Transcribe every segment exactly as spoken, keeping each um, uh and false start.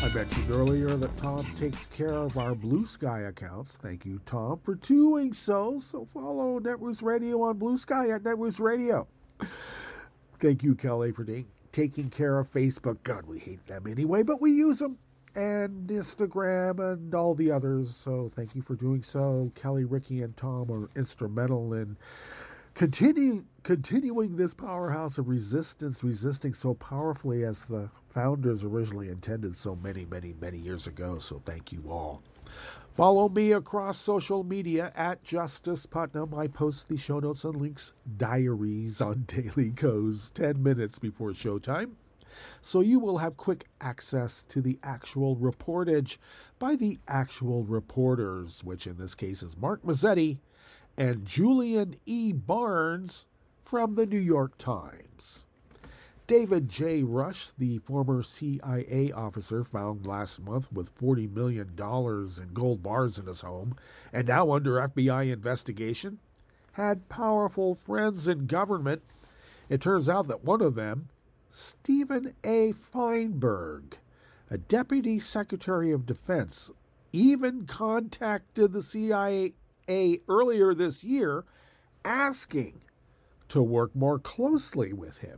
I mentioned earlier that Tom takes care of our Blue Sky accounts. Thank you, Tom, for doing so. So follow Netroots Radio on Blue Sky at Netroots Radio. Thank you, Kelly, for ta- taking care of Facebook. God, we hate them anyway, but we use them. And Instagram and all the others. So thank you for doing so. Kelly, Ricky, and Tom are instrumental in continue, continuing this powerhouse of resistance, resisting so powerfully as the founders originally intended so many, many, many years ago. So thank you all. Follow me across social media at Justice Putnam. I post the show notes and links diaries on Daily Kos ten minutes before showtime. So you will have quick access to the actual reportage by the actual reporters, which in this case is Mark Mazzetti and Julian E. Barnes from the New York Times. David J. Rush, the former C I A officer found last month with forty million dollars in gold bars in his home and now under F B I investigation, had powerful friends in government. It turns out that one of them, Stephen A. Feinberg, a deputy secretary of defense, even contacted the C I A earlier this year asking to work more closely with him.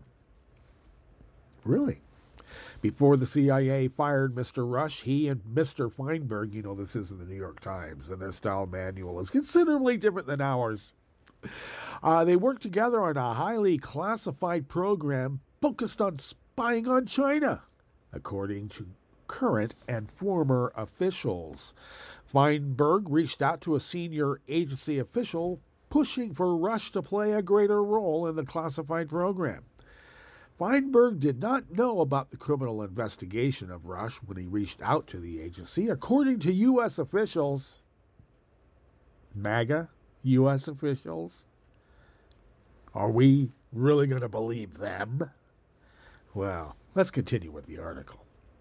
Really? Before the C I A fired Mister Rush, he and Mister Feinberg, you know, this is in the New York Times, and their style manual is considerably different than ours. Uh, they worked together on a highly classified program focused on spying on China, according to current and former officials. Feinberg reached out to a senior agency official pushing for Rush to play a greater role in the classified program. Feinberg did not know about the criminal investigation of Rush when he reached out to the agency. According to U S officials, MAGA U S officials, are we really going to believe them? Well, let's continue with the article.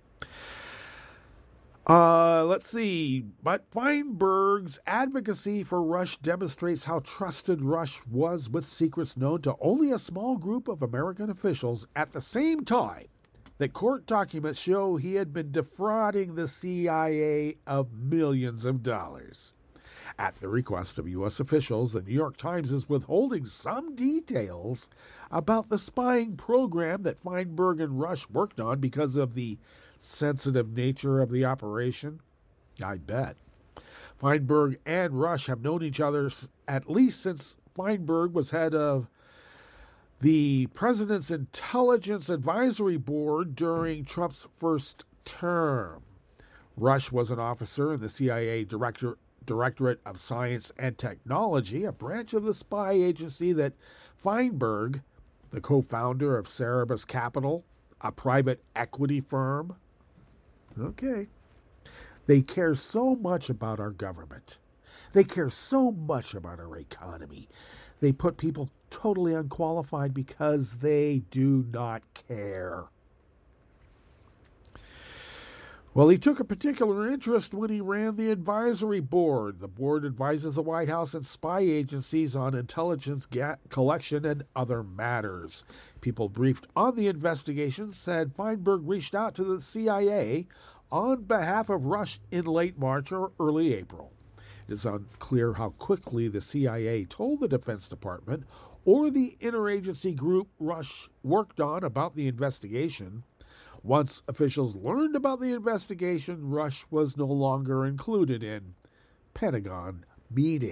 Uh, let's see. But Feinberg's advocacy for Rush demonstrates how trusted Rush was with secrets known to only a small group of American officials at the same time that court documents show he had been defrauding the C I A of millions of dollars. At the request of U S officials, the New York Times is withholding some details about the spying program that Feinberg and Rush worked on because of the sensitive nature of the operation. I bet. Feinberg and Rush have known each other at least since Feinberg was head of the President's Intelligence Advisory Board during Trump's first term. Rush was an officer in the C I A Director, Directorate of Science and Technology, a branch of the spy agency that Feinberg, the co-founder of Cerberus Capital, a private equity firm, okay, they care so much about our government. They care so much about our economy. They put people totally unqualified because they do not care. Well, he took a particular interest when he ran the advisory board. The board advises the White House and spy agencies on intelligence ga- collection and other matters. People briefed on the investigation said Feinberg reached out to the C I A on behalf of Rush in late March or early April. It is unclear how quickly the C I A told the Defense Department or the interagency group Rush worked on about the investigation. Once officials learned about the investigation, Rush was no longer included in Pentagon meetings.